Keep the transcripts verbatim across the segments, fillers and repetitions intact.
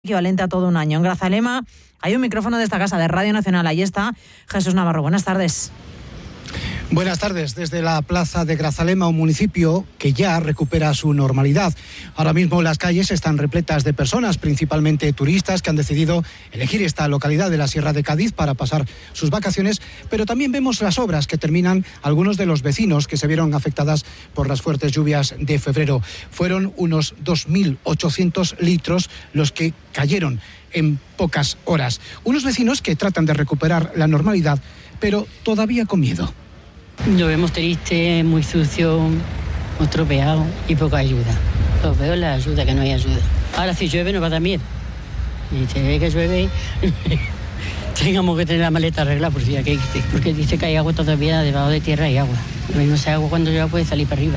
equivalente a todo un año. En Grazalema hay un micrófono de esta casa de Radio Nacional. Ahí está Jesús Navarro. Buenas tardes. Buenas tardes. Desde la plaza de Grazalema, un municipio que ya recupera su normalidad. Ahora mismo las calles están repletas de personas, principalmente turistas, que han decidido elegir esta localidad de la Sierra de Cádiz para pasar sus vacaciones, pero también vemos las obras que terminan algunos de los vecinos que se vieron afectadas por las fuertes lluvias de febrero. Fueron unos dos mil ochocientos litros los que cayeron en pocas horas. Unos vecinos que tratan de recuperar la normalidad, pero todavía con miedo. Lo vemos triste, muy sucio, muy estropeado y poca ayuda. Lo veo la ayuda, que no hay ayuda. Ahora si llueve nos va a dar miedo. Y se ve que llueve, tengamos que tener la maleta arreglada por si aquí, porque dice que hay agua todavía, debajo de tierra hay agua. No sé, agua cuando llueve puede salir para arriba.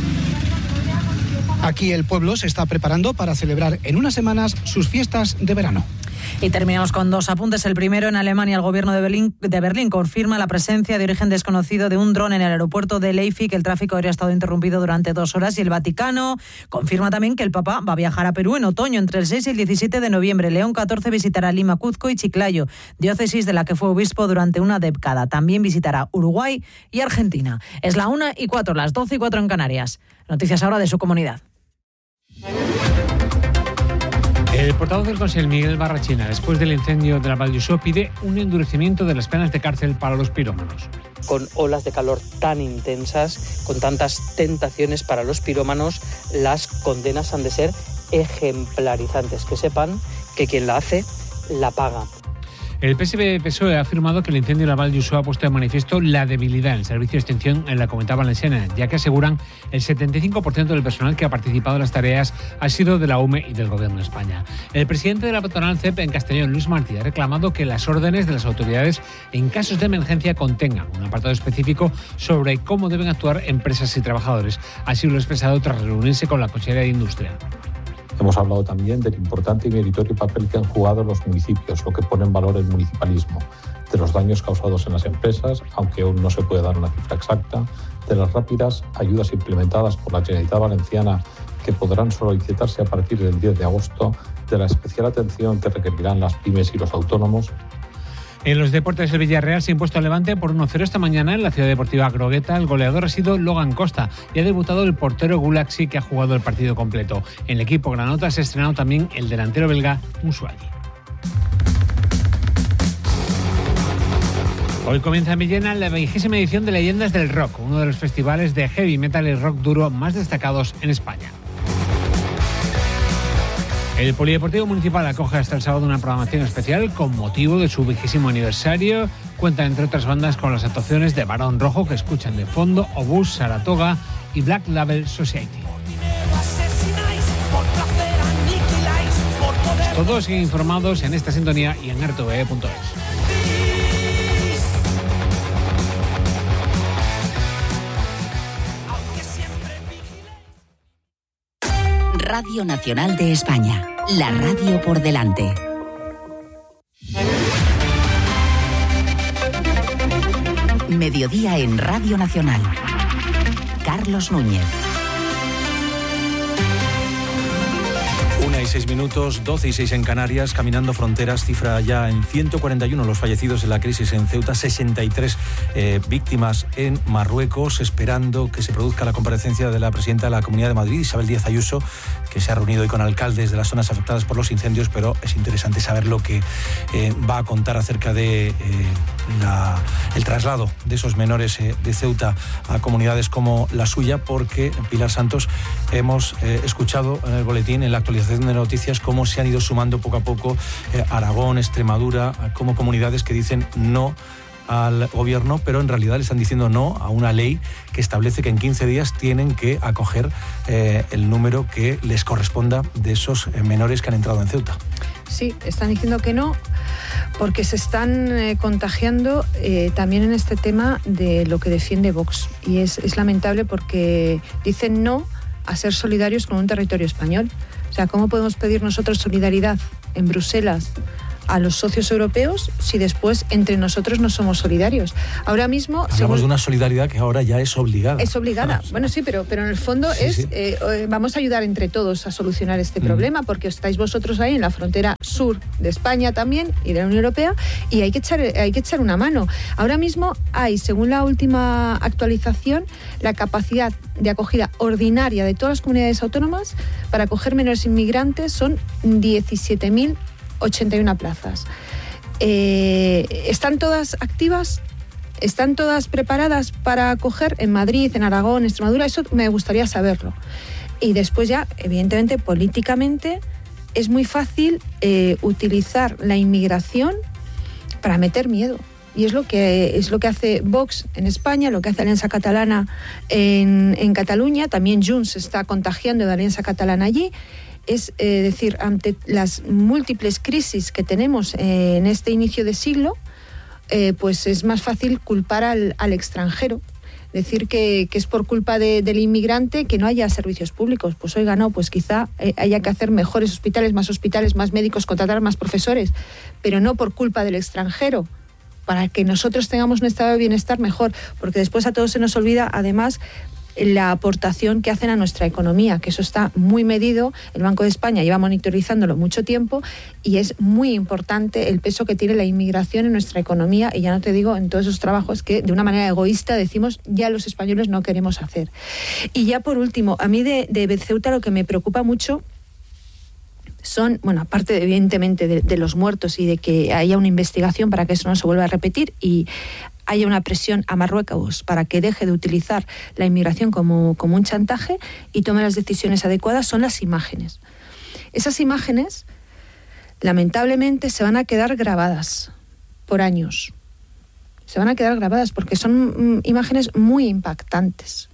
Aquí el pueblo se está preparando para celebrar en unas semanas sus fiestas de verano. Y terminamos con dos apuntes. El primero, en Alemania, el gobierno de Berlín, de Berlín confirma la presencia de origen desconocido de un dron en el aeropuerto de Leipzig. El tráfico habría estado interrumpido durante dos horas. Y el Vaticano confirma también que el Papa va a viajar a Perú en otoño, entre el seis y el diecisiete de noviembre. León catorce visitará Lima, Cuzco y Chiclayo, diócesis de la que fue obispo durante una década. También visitará Uruguay y Argentina. Es la una y cuatro, las doce y cuatro en Canarias. Noticias ahora de su comunidad. El portavoz del Consell, Miguel Barrachina, después del incendio de la Val d'Uixó, pide un endurecimiento de las penas de cárcel para los pirómanos. Con olas de calor tan intensas, con tantas tentaciones para los pirómanos, las condenas han de ser ejemplarizantes. Que sepan que quien la hace, la paga. El P S B-P S O E ha afirmado que el incendio de la Val d'Uixó ha puesto de manifiesto la debilidad en el servicio de extinción en la Comunitat Valenciana, ya que aseguran el setenta y cinco por ciento del personal que ha participado en las tareas ha sido de la U M E y del Gobierno de España. El presidente de la patronal C E P en Castellón, Luis Martí, ha reclamado que las órdenes de las autoridades en casos de emergencia contengan un apartado específico sobre cómo deben actuar empresas y trabajadores. Así lo ha expresado tras reunirse con la Consellería de Industria. Hemos hablado también del importante y meritorio papel que han jugado los municipios, lo que pone en valor el municipalismo, de los daños causados en las empresas, aunque aún no se puede dar una cifra exacta, de las rápidas ayudas implementadas por la Generalitat Valenciana que podrán solicitarse a partir del diez de agosto, de la especial atención que requerirán las pymes y los autónomos. En los deportes, el Villarreal se ha impuesto al Levante por uno cero esta mañana en la Ciudad Deportiva Grogueta. El goleador ha sido Logan Costa y ha debutado el portero Gulaxi, que ha jugado el partido completo. En el equipo granota se ha estrenado también el delantero belga Moussouadi. Hoy comienza en Villena la vigésima edición de Leyendas del Rock, uno de los festivales de heavy metal y rock duro más destacados en España. El Polideportivo Municipal acoge hasta el sábado una programación especial con motivo de su vigésimo aniversario. Cuenta, entre otras bandas, con las actuaciones de Barón Rojo, que escuchan de fondo, Obús, Saratoga y Black Label Society. Todos siguen informados en esta sintonía y en r t v e punto es. Radio Nacional de España, la radio por delante. Mediodía en Radio Nacional. Carlos Núñez. Una y seis minutos, doce y seis en Canarias, caminando fronteras, cifra ya en ciento cuarenta y uno los fallecidos en la crisis en Ceuta, sesenta y tres eh, víctimas en Marruecos, esperando que se produzca la comparecencia de la presidenta de la Comunidad de Madrid, Isabel Díaz Ayuso, que se ha reunido hoy con alcaldes de las zonas afectadas por los incendios, pero es interesante saber lo que eh, va a contar acerca de eh, la, el traslado de esos menores eh, de Ceuta a comunidades como la suya, porque, Pilar Santos, hemos eh, escuchado en el boletín, en la actualización de noticias, cómo se han ido sumando poco a poco eh, Aragón, Extremadura, como comunidades que dicen no al gobierno, pero en realidad le están diciendo no a una ley que establece que en quince días tienen que acoger eh, el número que les corresponda de esos eh, menores que han entrado en Ceuta. Sí, están diciendo que no, porque se están eh, contagiando eh, también en este tema de lo que defiende Vox. Y es, es lamentable porque dicen no a ser solidarios con un territorio español. O sea, ¿cómo podemos pedir nosotros solidaridad en Bruselas a los socios europeos si después entre nosotros no somos solidarios. Ahora mismo... Hablamos según, de una solidaridad que ahora ya es obligada. Es obligada. Bueno, sí, pero, pero en el fondo sí, es sí. Eh, vamos a ayudar entre todos a solucionar este mm. problema, porque estáis vosotros ahí en la frontera sur de España también y de la Unión Europea, y hay que echar, hay que echar una mano. Ahora mismo hay, según la última actualización, la capacidad de acogida ordinaria de todas las comunidades autónomas para acoger menores inmigrantes son diecisiete mil ochenta y una plazas. Eh, ¿Están todas activas? ¿Están todas preparadas para acoger en Madrid, en Aragón, en Extremadura? Eso me gustaría saberlo. Y después ya, evidentemente, políticamente es muy fácil eh, utilizar la inmigración para meter miedo. Y es lo que es lo que hace Vox en España, lo que hace Alianza Catalana en, en Cataluña. También Junts se está contagiando de Alianza Catalana allí. Es eh, decir, ante las múltiples crisis que tenemos eh, en este inicio de siglo, eh, pues es más fácil culpar al, al extranjero. Decir que, que es por culpa de, del inmigrante que no haya servicios públicos. Pues oiga, no, pues quizá eh, haya que hacer mejores hospitales, más hospitales, más médicos, contratar más profesores, pero no por culpa del extranjero, para que nosotros tengamos un estado de bienestar mejor, porque después a todos se nos olvida, además, la aportación que hacen a nuestra economía, que eso está muy medido. El Banco de España lleva monitorizándolo mucho tiempo y es muy importante el peso que tiene la inmigración en nuestra economía, y ya no te digo en todos esos trabajos que de una manera egoísta decimos ya los españoles no queremos hacer. Y ya por último, a mí de, de Ceuta lo que me preocupa mucho son, bueno, aparte evidentemente de, de los muertos y de que haya una investigación para que eso no se vuelva a repetir y haya una presión a Marruecos para que deje de utilizar la inmigración como, como un chantaje y tome las decisiones adecuadas, son las imágenes. Esas imágenes, lamentablemente, se van a quedar grabadas por años. Se van a quedar grabadas porque son mm, imágenes muy impactantes.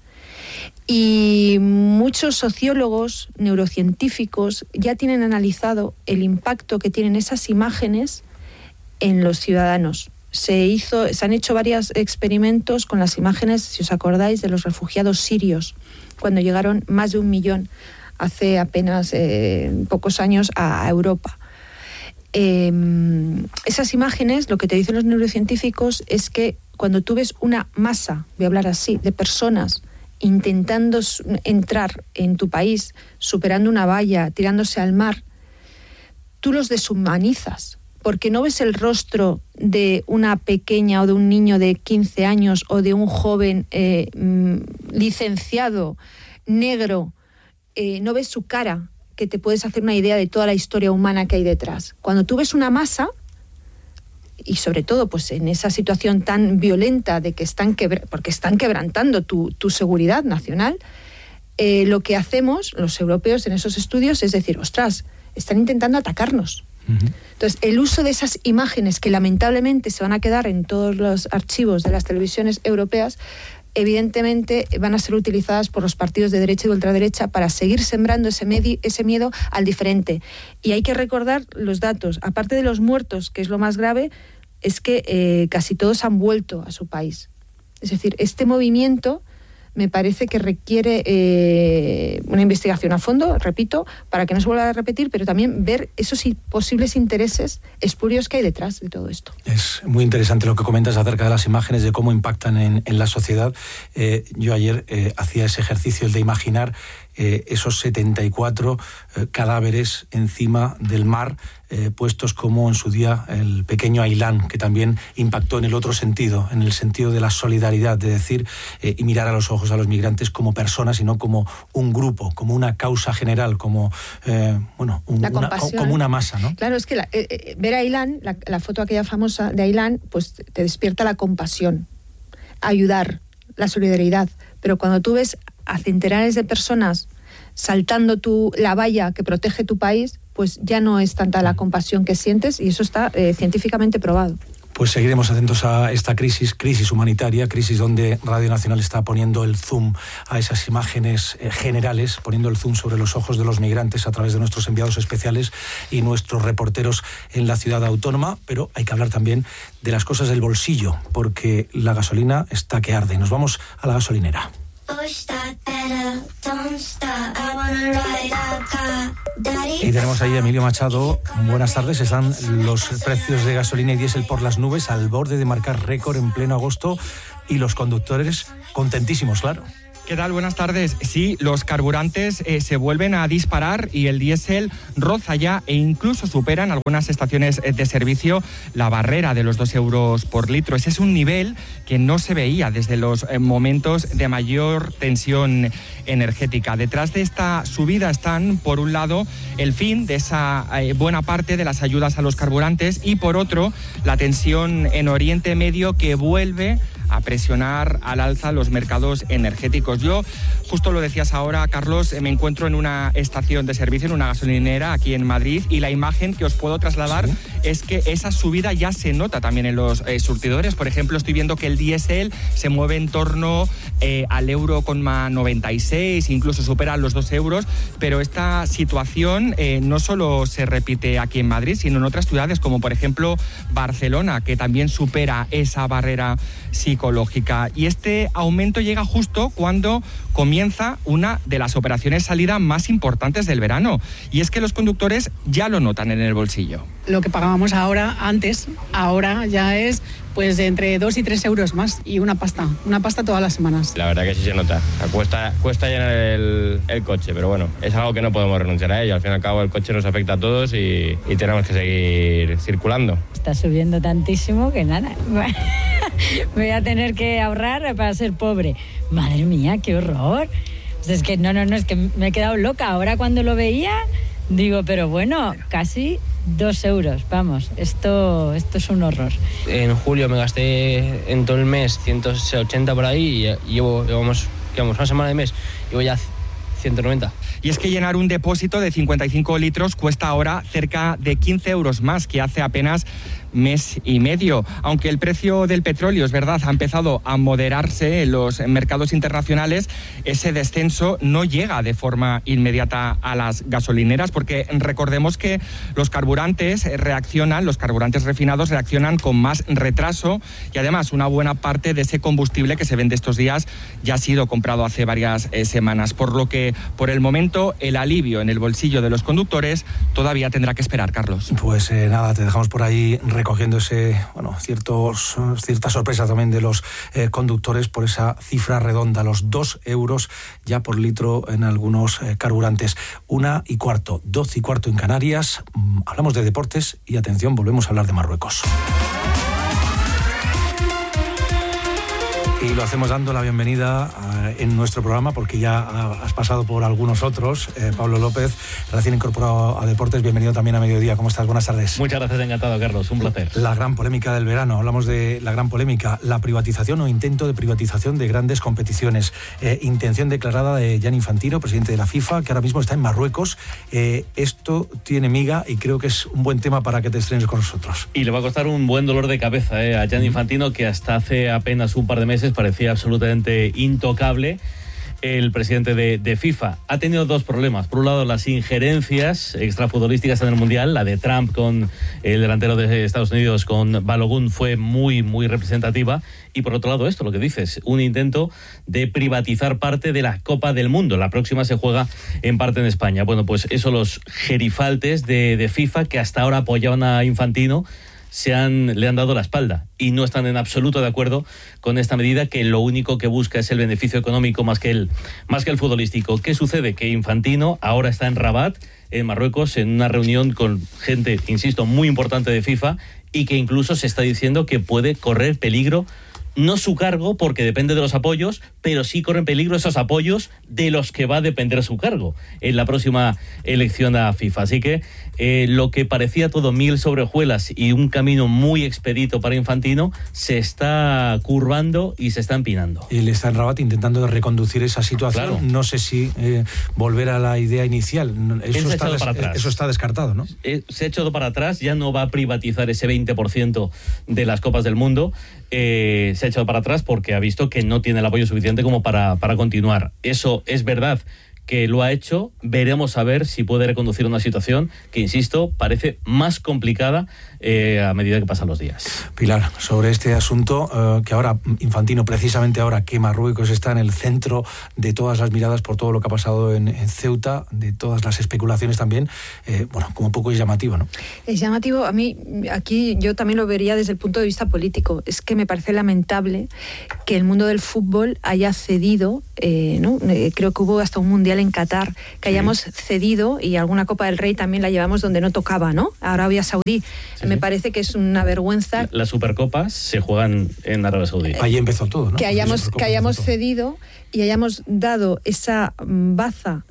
Y muchos sociólogos, neurocientíficos, ya tienen analizado el impacto que tienen esas imágenes en los ciudadanos. Se hizo, se han hecho varios experimentos con las imágenes, si os acordáis, de los refugiados sirios, cuando llegaron más de un millón hace apenas eh, pocos años a Europa. Eh, esas imágenes, lo que te dicen los neurocientíficos es que cuando tú ves una masa, voy a hablar así, de personas intentando entrar en tu país, superando una valla, tirándose al mar, tú los deshumanizas, porque no ves el rostro de una pequeña o de un niño de quince años o de un joven eh, licenciado, negro, eh, no ves su cara, que te puedes hacer una idea de toda la historia humana que hay detrás. Cuando tú ves una masa, y sobre todo pues en esa situación tan violenta de que están quebr- porque están quebrantando tu, tu seguridad nacional, eh, lo que hacemos los europeos en esos estudios es decir, ostras, están intentando atacarnos. Uh-huh. Entonces, el uso de esas imágenes que lamentablemente se van a quedar en todos los archivos de las televisiones europeas, evidentemente van a ser utilizadas por los partidos de derecha y de ultraderecha para seguir sembrando ese, medi- ese miedo al diferente. Y hay que recordar los datos. Aparte de los muertos, que es lo más grave, es que eh, casi todos han vuelto a su país. Es decir, este movimiento me parece que requiere eh, una investigación a fondo, repito, para que no se vuelva a repetir, pero también ver esos posibles intereses espurios que hay detrás de todo esto. Es muy interesante lo que comentas acerca de las imágenes, de cómo impactan en, en la sociedad. Eh, yo ayer eh, hacía ese ejercicio, el de imaginar eh, esos setenta y cuatro eh, cadáveres encima del mar, eh, puestos como en su día el pequeño Ailán, que también impactó en el otro sentido, en el sentido de la solidaridad, de decir eh, y mirar a los ojos a los migrantes como personas y no como un grupo, como una causa general, como eh, bueno, un, una, como una masa, ¿no? Claro, es que la, eh, ver a Ailán, la, la foto aquella famosa de Ailán, pues te despierta la compasión, ayudar, la solidaridad, pero cuando tú ves a centenares de personas saltando tu, la valla que protege tu país, pues ya no es tanta la compasión que sientes, y eso está eh, científicamente probado. Pues seguiremos atentos a esta crisis, crisis humanitaria, crisis donde Radio Nacional está poniendo el zoom a esas imágenes eh, generales, poniendo el zoom sobre los ojos de los migrantes a través de nuestros enviados especiales y nuestros reporteros en la ciudad autónoma, pero hay que hablar también de las cosas del bolsillo, porque la gasolina está que arde. Nos vamos a la gasolinera. Y tenemos ahí a Emilio Machado. Buenas tardes. Están los precios de gasolina y diésel por las nubes, al borde de marcar récord en pleno agosto, y los conductores contentísimos, claro. ¿Qué tal? Buenas tardes. Sí, los carburantes eh, se vuelven a disparar y el diésel roza ya e incluso supera en algunas estaciones de servicio la barrera de los dos euros por litro. Ese es un nivel que no se veía desde los eh, momentos de mayor tensión energética. Detrás de esta subida están, por un lado, el fin de esa eh, buena parte de las ayudas a los carburantes y, por otro, la tensión en Oriente Medio, que vuelve a presionar al alza los mercados energéticos. Yo, justo lo decías ahora, Carlos, me encuentro en una estación de servicio, en una gasolinera aquí en Madrid, y la imagen que os puedo trasladar ¿Sí? es que esa subida ya se nota también en los eh, surtidores. Por ejemplo, estoy viendo que el diésel se mueve en torno eh, al euro con noventa y seis, incluso supera los dos euros, pero esta situación eh, no solo se repite aquí en Madrid, sino en otras ciudades, como por ejemplo Barcelona, que también supera esa barrera psicológica. Y este aumento llega justo cuando comienza una de las operaciones salida más importantes del verano. Y es que los conductores ya lo notan en el bolsillo. Lo que pagábamos ahora, antes, ahora ya es pues de entre dos y tres euros más, y una pasta, una pasta todas las semanas. La verdad que sí se nota. O sea, cuesta, cuesta llenar el, el coche, pero bueno, es algo que no podemos renunciar a ello. Al fin y al cabo el coche nos afecta a todos y, y tenemos que seguir circulando. Está subiendo tantísimo que nada, voy a tener que ahorrar para ser pobre. Madre mía, qué horror. O sea, es que no, no, no, es que me he quedado loca. Ahora cuando lo veía, digo, pero bueno, casi dos euros, vamos, esto, esto es un horror. En julio me gasté en todo el mes ciento ochenta por ahí y llevo, llevamos, llevamos una semana de mes, llevo ya ciento noventa. Y es que llenar un depósito de cincuenta y cinco litros cuesta ahora cerca de quince euros más que hace apenas mes y medio. Aunque el precio del petróleo, es verdad, ha empezado a moderarse en los mercados internacionales, ese descenso no llega de forma inmediata a las gasolineras, porque recordemos que los carburantes reaccionan, los carburantes refinados reaccionan con más retraso, y además una buena parte de ese combustible que se vende estos días ya ha sido comprado hace varias eh, semanas, por lo que por el momento el alivio en el bolsillo de los conductores todavía tendrá que esperar, Carlos. Pues eh, nada, te dejamos por ahí recogiendo ese, bueno, ciertos, cierta sorpresa también de los eh, conductores por esa cifra redonda, los dos euros ya por litro en algunos eh, carburantes. Una y cuarto, doce y cuarto en Canarias. Mm, hablamos de deportes y atención, volvemos a hablar de Marruecos. Y lo hacemos dando la bienvenida uh, en nuestro programa, porque ya has pasado por algunos otros. Eh, Pablo López, recién incorporado a Deportes, bienvenido también a Mediodía. ¿Cómo estás? Buenas tardes. Muchas gracias, encantado, Carlos, un placer. La gran polémica del verano, hablamos de la gran polémica, la privatización o intento de privatización de grandes competiciones. Eh, intención declarada de Gianni Infantino, presidente de la FIFA, que ahora mismo está en Marruecos. Eh, esto tiene miga y creo que es un buen tema para que te estrenes con nosotros. Y le va a costar un buen dolor de cabeza eh, a Gianni Infantino, que hasta hace apenas un par de meses parecía absolutamente intocable. El presidente de, de FIFA ha tenido dos problemas. Por un lado, las injerencias extrafutbolísticas en el Mundial. La de Trump con el delantero de Estados Unidos, con Balogun, fue muy, muy representativa. Y por otro lado, esto, lo que dices, un intento de privatizar parte de la Copa del Mundo. La próxima se juega en parte en España. Bueno, pues eso, los gerifaltes de, de FIFA, que hasta ahora apoyaban a Infantino, se han, le han dado la espalda y no están en absoluto de acuerdo con esta medida, que lo único que busca es el beneficio económico más que el, más que el futbolístico. ¿Qué sucede? Que Infantino ahora está en Rabat, en Marruecos, en una reunión con gente, insisto, muy importante de FIFA, y que incluso se está diciendo que puede correr peligro, no su cargo, porque depende de los apoyos, pero sí corren peligro esos apoyos de los que va a depender su cargo en la próxima elección a FIFA. Así que eh, lo que parecía todo miel sobre hojuelas y un camino muy expedito para Infantino se está curvando y se está empinando. Él está en Rabat intentando reconducir esa situación. Claro. No sé si eh, volver a la idea inicial. Eso está, des- eso está descartado, ¿no? Eh, se ha echado para atrás, ya no va a privatizar ese veinte por ciento de las Copas del Mundo. Eh, se ha echado para atrás porque ha visto que no tiene el apoyo suficiente como para, para continuar. Eso es verdad que lo ha hecho. Veremos a ver si puede reconducir una situación que, insisto, parece más complicada eh, a medida que pasan los días. Pilar, sobre este asunto, eh, que ahora Infantino, precisamente ahora que Marruecos está en el centro de todas las miradas por todo lo que ha pasado en, en Ceuta, de todas las especulaciones también, eh, bueno, como un poco es llamativo, ¿no? Es llamativo. A mí, aquí yo también lo vería desde el punto de vista político. Es que me parece lamentable que el mundo del fútbol haya cedido, eh, ¿no? Eh, creo que hubo hasta un mundial en Qatar, que hayamos cedido, y alguna Copa del Rey también la llevamos donde no tocaba, ¿no? Arabia Saudí. Sí, me sí. parece que es una vergüenza. Las Supercopas se juegan en Arabia Saudí. Ahí empezó todo, ¿no? Que hayamos, que hayamos cedido y hayamos dado esa baza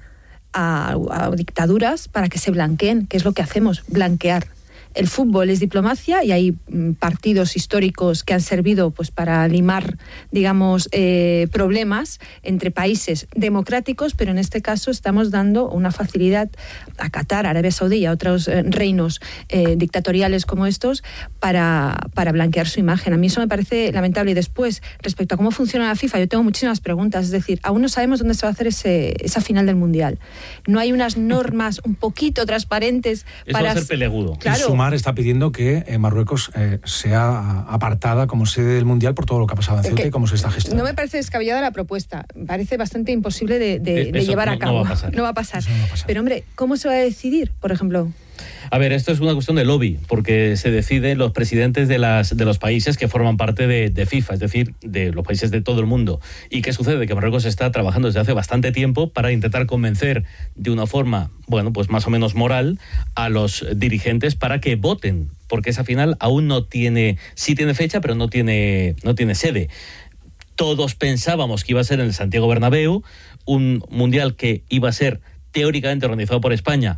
a, a dictaduras para que se blanqueen, que es lo que hacemos, blanquear. El fútbol es diplomacia y hay partidos históricos que han servido pues para limar, digamos, eh, problemas entre países democráticos, pero en este caso estamos dando una facilidad a Qatar, a Arabia Saudí y a otros eh, reinos eh, dictatoriales como estos para, para blanquear su imagen. A mí eso me parece lamentable. Y después, respecto a cómo funciona la FIFA, yo tengo muchísimas preguntas. Es decir, aún no sabemos dónde se va a hacer ese, esa final del Mundial. No hay unas normas un poquito transparentes eso para... va a ser peleagudo. Claro. Está pidiendo que eh, Marruecos eh, sea apartada como sede del Mundial por todo lo que ha pasado en Ceuta y cómo se está gestionando. No me parece descabellada la propuesta, parece bastante imposible de, de, de llevar no, a cabo. No va a pasar. No va a pasar. No va a pasar. Pero hombre, ¿cómo se va a decidir, por ejemplo? A ver, esto es una cuestión de lobby, porque se deciden los presidentes de, las, de los países que forman parte de, de FIFA, es decir, de los países de todo el mundo. ¿Y qué sucede? Que Marruecos está trabajando desde hace bastante tiempo para intentar convencer de una forma, bueno, pues más o menos moral, a los dirigentes para que voten, porque esa final aún no tiene, sí tiene fecha, pero no tiene, no tiene sede. Todos pensábamos que iba a ser en el Santiago Bernabéu, un mundial que iba a ser teóricamente organizado por España,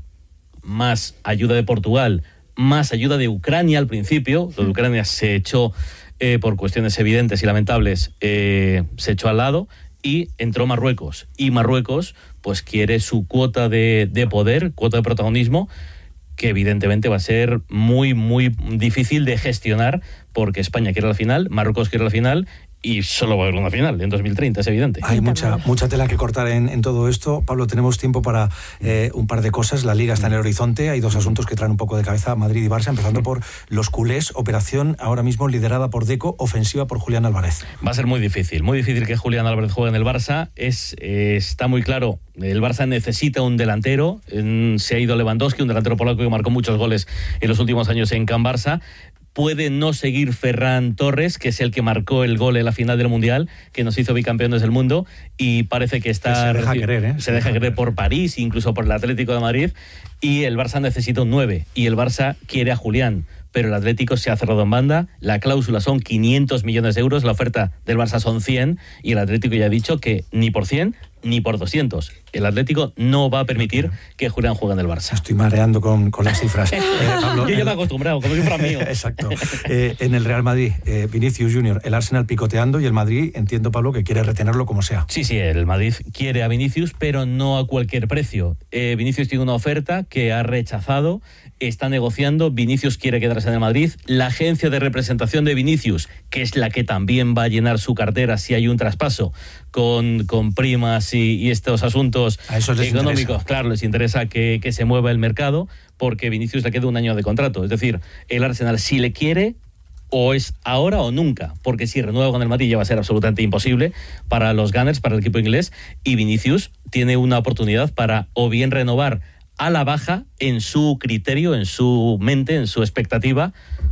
más ayuda de Portugal, más ayuda de Ucrania al principio. Lo de Ucrania se echó, eh, por cuestiones evidentes y lamentables, eh, se echó al lado y entró Marruecos. Y Marruecos pues quiere su cuota de, de poder, cuota de protagonismo, que evidentemente va a ser muy, muy difícil de gestionar, porque España quiere la final, Marruecos quiere la final, y solo va a haber una final en dos mil treinta, es evidente. Hay mucha mucha tela que cortar en, en todo esto. Pablo, tenemos tiempo para eh, un par de cosas. La Liga está en el horizonte. Hay dos asuntos que traen un poco de cabeza, Madrid y Barça, empezando por los culés. Operación ahora mismo liderada por Deco, ofensiva por Julián Álvarez. Va a ser muy difícil, muy difícil que Julián Álvarez juegue en el Barça. Es, eh, está muy claro, el Barça necesita un delantero. En, se ha ido Lewandowski, un delantero polaco que marcó muchos goles en los últimos años en Can Barça. Puede no seguir Ferran Torres, que es el que marcó el gol en la final del Mundial, que nos hizo bicampeones del mundo, y parece que está... Que se deja querer, ¿eh? Se deja querer por París, incluso por el Atlético de Madrid, y el Barça necesita un nueve, y el Barça quiere a Julián, pero el Atlético se ha cerrado en banda, la cláusula son quinientos millones de euros, la oferta del Barça son cien, y el Atlético ya ha dicho que ni por cien ni por doscientos. El Atlético no va a permitir que Julián juegue en el Barça. Estoy mareando con, con las cifras. Eh, Pablo, Yo ya me he acostumbrado, como si fuera mío. Exacto. Eh, en el Real Madrid, eh, Vinicius Junior, el Arsenal picoteando, y el Madrid, entiendo, Pablo, que quiere retenerlo como sea. Sí, sí, el Madrid quiere a Vinicius, pero no a cualquier precio. Eh, Vinicius tiene una oferta que ha rechazado, está negociando, Vinicius quiere quedarse en el Madrid. La agencia de representación de Vinicius, que es la que también va a llenar su cartera si hay un traspaso con, con primas y, y estos asuntos económicos, interesa. Claro, les interesa que, que se mueva el mercado, porque Vinicius le queda un año de contrato. Es decir, el Arsenal, si le quiere, o es ahora o nunca, porque si renueva con el Madrid ya va a ser absolutamente imposible para los Gunners, para el equipo inglés, y Vinicius tiene una oportunidad para o bien renovar a la baja en su criterio, en su mente, en su expectativa,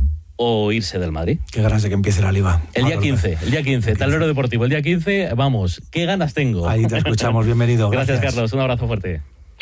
o irse del Madrid. Qué ganas de que empiece la Liga. El día quince, el día quince, tablero deportivo, el día quince, vamos, qué ganas tengo. Ahí te escuchamos, bienvenido. Gracias, gracias, Carlos, un abrazo fuerte.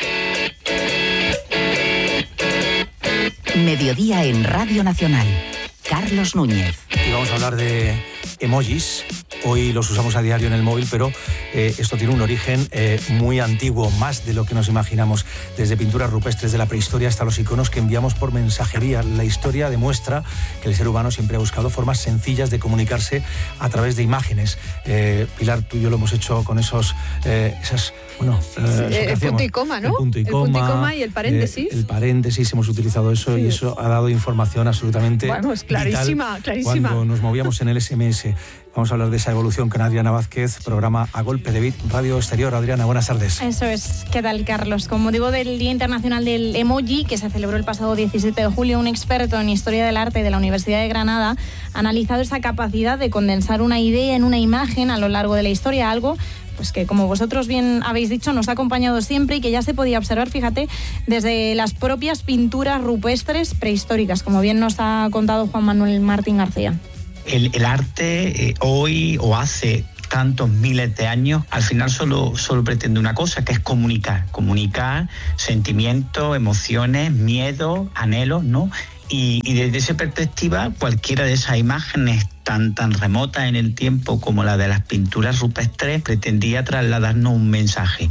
Mediodía en Radio Nacional. Carlos Núñez. Y vamos a hablar de emojis. Hoy los usamos a diario en el móvil, pero eh, esto tiene un origen eh, muy antiguo, más de lo que nos imaginamos. Desde pinturas rupestres de la prehistoria hasta los iconos que enviamos por mensajería. La historia demuestra que el ser humano siempre ha buscado formas sencillas de comunicarse a través de imágenes. Eh, Pilar, tú y yo lo hemos hecho con esos... Eh, esas, bueno, eh, sí, el punto y coma, ¿no? El punto y, el coma, punto y coma y el paréntesis. Eh, el paréntesis, hemos utilizado eso, sí. Y eso ha dado información absolutamente bueno, es clarísima, vital clarísima. Cuando nos movíamos en el ese eme ese. Vamos a hablar de esa evolución con Adriana Vázquez, programa A Golpe de Beat, Radio Exterior. Adriana, buenas tardes. Eso es. ¿Qué tal, Carlos? Con motivo del Día Internacional del Emoji, que se celebró el pasado diecisiete de julio, un experto en Historia del Arte de la Universidad de Granada ha analizado esa capacidad de condensar una idea en una imagen a lo largo de la historia, algo pues que, como vosotros bien habéis dicho, nos ha acompañado siempre y que ya se podía observar, fíjate, desde las propias pinturas rupestres prehistóricas, como bien nos ha contado Juan Manuel Martín García. El, el arte eh, hoy o hace tantos miles de años, al final solo, solo pretende una cosa, que es comunicar, comunicar sentimientos, emociones, miedos, anhelos, ¿no? Y, y desde esa perspectiva, cualquiera de esas imágenes tan, tan remotas en el tiempo como la de las pinturas rupestres pretendía trasladarnos un mensaje.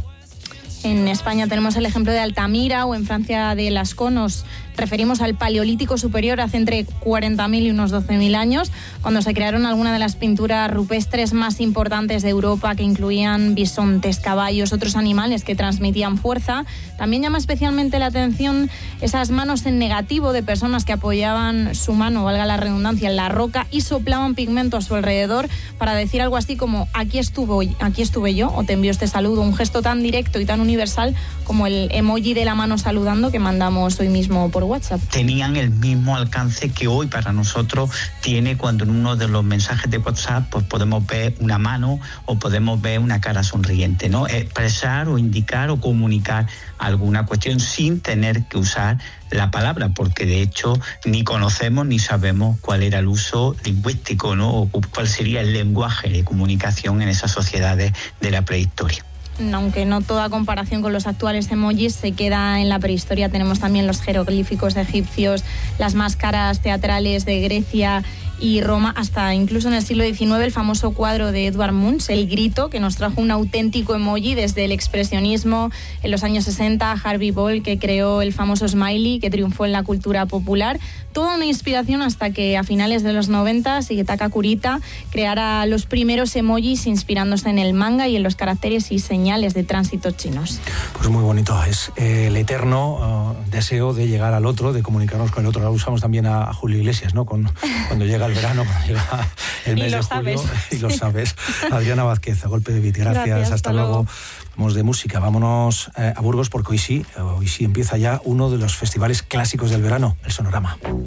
En España tenemos el ejemplo de Altamira, o en Francia de Lascaux. Nos referimos al Paleolítico Superior, hace entre cuarenta mil y unos doce mil años, cuando se crearon algunas de las pinturas rupestres más importantes de Europa, que incluían bisontes, caballos, otros animales que transmitían fuerza. También llama especialmente la atención esas manos en negativo de personas que apoyaban su mano, valga la redundancia, en la roca y soplaban pigmento a su alrededor para decir algo así como aquí estuve, aquí estuve yo, o te envío este saludo, un gesto tan directo y tan universal como el emoji de la mano saludando que mandamos hoy mismo por WhatsApp. Tenían el mismo alcance que hoy para nosotros tiene cuando en uno de los mensajes de WhatsApp pues podemos ver una mano o podemos ver una cara sonriente, ¿no? Expresar o indicar o comunicar alguna cuestión sin tener que usar la palabra, porque de hecho ni conocemos ni sabemos cuál era el uso lingüístico, ¿no? O cuál sería el lenguaje de comunicación en esas sociedades de la prehistoria. Aunque no toda comparación con los actuales emojis se queda en la prehistoria, tenemos también los jeroglíficos egipcios, las máscaras teatrales de Grecia y Roma, hasta incluso en el siglo diecinueve el famoso cuadro de Edvard Munch, El Grito, que nos trajo un auténtico emoji desde el expresionismo. En los años sesenta, Harvey Ball, que creó el famoso smiley, que triunfó en la cultura popular. Toda una inspiración hasta que a finales de los noventa, Shigetaka Kurita creara los primeros emojis inspirándose en el manga y en los caracteres y señales de tránsito chinos. Pues muy bonito, es el eterno uh, deseo de llegar al otro, de comunicarnos con el otro. Ahora usamos también a, a Julio Iglesias, ¿no? Con, cuando llega el verano, cuando llega el mes de julio, y lo sabes. Adriana Vázquez, A Golpe de Beat, gracias, gracias hasta, hasta luego. luego. Vamos de música, vámonos eh, a Burgos, porque hoy sí, hoy sí empieza ya uno de los festivales clásicos del verano, el Sonorama.